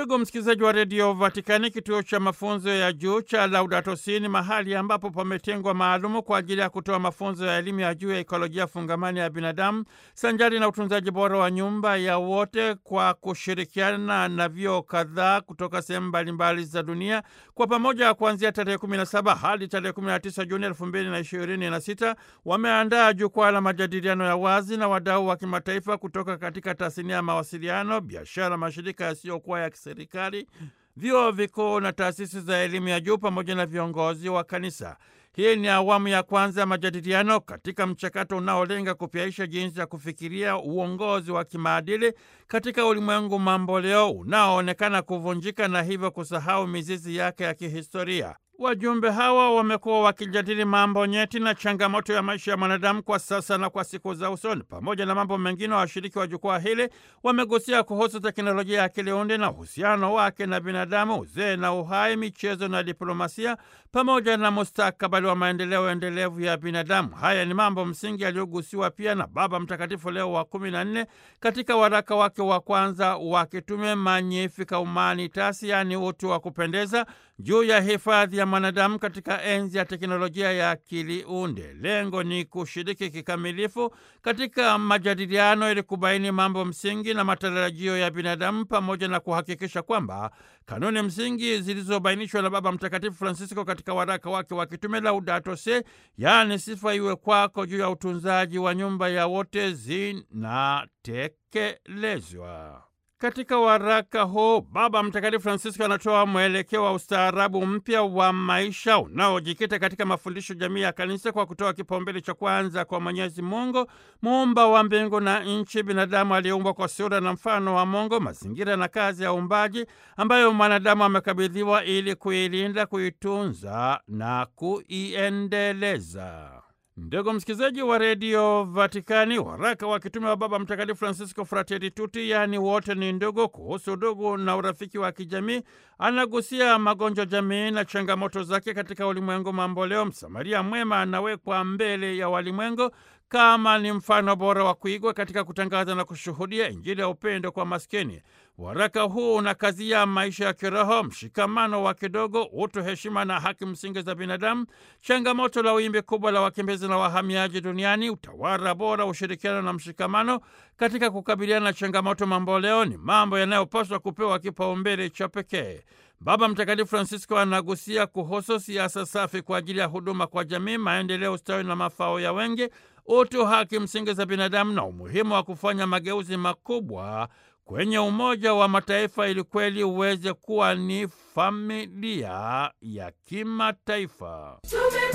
Ndugu msikilizaji wa redio Vatikani, kituo cha mafunzo ya juu cha Laudato Si ni mahali ambapo pametengwa maalumu kwa ajili ya kutoa mafunzo ya elimu ya juu ya ekolojia fungamani ya binadamu sanjari na utunzaji bora wa nyumba ya wote, kwa kushirikiana na vyuo kadhaa kutoka sehemu mbalimbali za dunia. Kwa pamoja, kuanzia tarehe 17 hadi tarehe 19 Juni 2026 wameandaa jukwaa la majadiliano ya wazi na wadau wa kimataifa kutoka katika tasnia ya mawasiliano, biashara, mashirika yasiyokuwa ya kiserikali, vyuo vikuu na taasisi za elimu ya juu pamoja na viongozi wa kanisa. Hii ni awamu ya kwanza ya majadiliano katika mchakato unaolenga kupyaisha jinsi ya kufikiria uongozi wa kimaadili katika ulimwengu mamboleo unaoonekana kuvunjika na hivyo kusahau mizizi yake ya kihistoria. Wajumbe hawa wamekuwa wakijadili mambo nyeti na changamoto ya maisha ya mwanadamu kwa sasa na kwa siku za usoni. Pamoja na mambo mengine, washiriki wa jukwaa hili wamegusia kuhusu teknolojia ya akili unde na uhusiano wake na binadamu, uzee na uhai, michezo na diplomasia, pamoja na mustakabali wa maendeleo endelevu ya binadamu. Haya ni mambo msingi yaliyogusiwa pia na Baba Mtakatifu Leo wa 14 katika waraka wake wa kwanza wa kitume Magnificat Humanitas, yaani utu wa kupendeza, juu ya hifadhi ya mwanadamu katika enzi ya teknolojia ya akili unde. Lengo ni kushiriki kikamilifu katika majadiliano ili kubaini mambo msingi na matarajio ya binadamu, pamoja na kuhakikisha kwamba kanuni msingi zilizobainishwa na Baba Mtakatifu Francisco katika waraka wake wa kitume Laudato Si, yaani sifa iwe kwako, juu ya utunzaji wa nyumba ya wote zinatekelezwa. Katika waraka huu Baba Mtakatifu Francisco anatoa mwelekeo wa ustaarabu mpya wa maisha unaojikita katika mafundisho jamii ya kanisa kwa kutoa kipaumbele cha kwanza kwa Mwenyezi Mungu, muumba wa mbingu na nchi, binadamu aliyeumbwa kwa sura na mfano wa Mungu, mazingira na kazi ya uumbaji ambayo mwanadamu amekabidhiwa ili kuilinda, kuitunza na kuiendeleza. Ndugu msikilizaji wa redio Vatikani, waraka wa kitume wa Baba Mtakatifu Francisco Fratelli Tutti, yaani wote ni ndugu, kuhusu udugu na urafiki wa kijamii, anagusia magonjwa jamii na changamoto zake katika ulimwengu mamboleo. Msamaria mwema anawekwa mbele ya walimwengu kama ni mfano bora wa kuigwa katika kutangaza na kushuhudia Injili ya upendo kwa maskini. Waraka huu unakazia maisha ya kiroho, mshikamano wa kidogo, utu, heshima na haki msingi za binadamu, changamoto la wimbi kubwa la wakimbizi na wahamiaji duniani, utawala bora, ushirikiano na mshikamano katika kukabiliana na changamoto mamboleo ni mambo yanayopaswa kupewa kipaumbele cha pekee. Baba Mtakatifu Francisco anagusia kuhusu siasa safi kwa ajili ya huduma kwa jamii, maendeleo, ustawi na mafao ya wengi, utu, haki msingi za binadamu na umuhimu wa kufanya mageuzi makubwa kwenye Umoja wa Mataifa ili kweli uweze kuwa ni familia ya kimataifa.